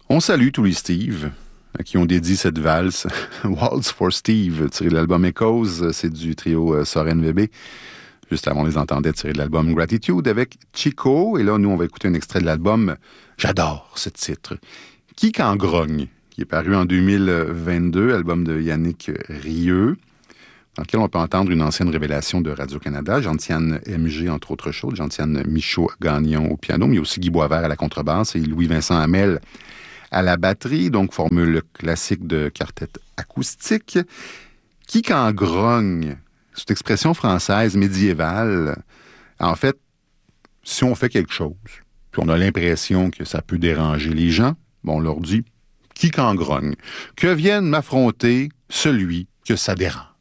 On salue tous les Steve à qui on dédie cette valse. Waltz for Steve, tiré de l'album Echoes, c'est du trio Soren VB. Juste avant, on les entendait tirer de l'album Gratitude avec Chico. Et là, nous, on va écouter un extrait de l'album. J'adore ce titre. Qui qu'en grogne, qui est paru en 2022, album de Yannick Rieu, dans lequel on peut entendre une ancienne révélation de Radio-Canada, Gentiane MG, entre autres choses, Gentiane Michaud-Gagnon au piano, mais il y a aussi Guy Boisvert à la contrebasse et Louis-Vincent Hamel à la batterie, donc formule classique de quartet acoustique. Qui qu'en grogne, cette expression française médiévale, en fait, si on fait quelque chose, puis on a l'impression que ça peut déranger les gens, bon, on leur dit, qui qu'en grogne, que vienne m'affronter celui que ça dérange.